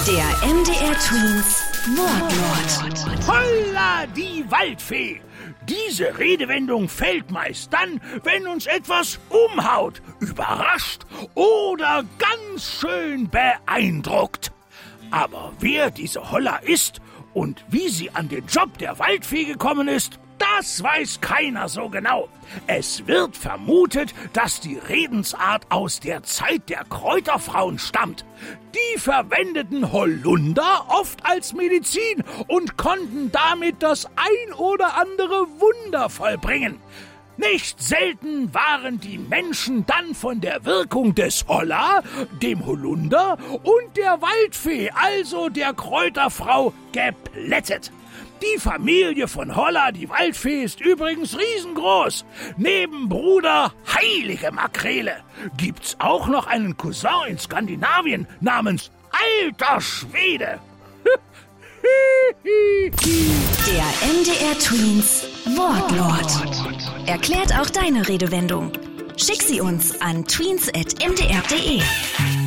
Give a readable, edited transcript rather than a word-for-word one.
Der MDR Twins Wortlaut. Holla, die Waldfee! Diese Redewendung fällt meist dann, wenn uns etwas umhaut, überrascht oder ganz schön beeindruckt. Aber wer diese Holla ist und wie sie an den Job der Waldfee gekommen ist, das weiß keiner so genau. Es wird vermutet, dass die Redensart aus der Zeit der Kräuterfrauen stammt. Die verwendeten Holunder oft als Medizin und konnten damit das ein oder andere Wunder vollbringen. Nicht selten waren die Menschen dann von der Wirkung des Holla, dem Holunder und der Waldfee, also der Kräuterfrau, geplättet. Die Familie von Holla, die Waldfee, ist übrigens riesengroß. Neben Bruder Heilige Makrele gibt's auch noch einen Cousin in Skandinavien namens Alter Schwede. Der MDR Twins Wortlaut. Erklärt auch deine Redewendung. Schick sie uns an tweens@mdr.de.